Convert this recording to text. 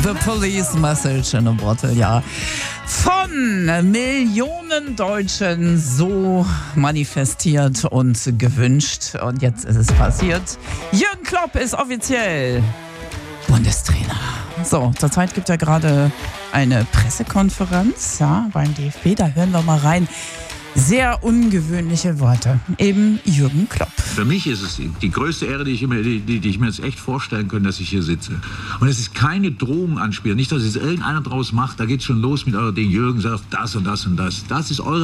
The Police Message in a Bottle, ja. Von Millionen Deutschen so manifestiert und gewünscht. Und jetzt ist es passiert. Jürgen Klopp ist offiziell Bundestrainer. So, zurzeit gibt er gerade eine Pressekonferenz, ja, beim DFB. Da hören wir mal rein. Sehr ungewöhnliche Worte. Eben Jürgen Klopp. Für mich ist es die größte Ehre, die ich mir jetzt echt vorstellen kann, dass ich hier sitze. Und es ist keine Drohung anspielen. Nicht, dass es irgendeiner draus macht. Da geht's schon los mit eurem Ding. Jürgen sagt das und das und das. Das ist eure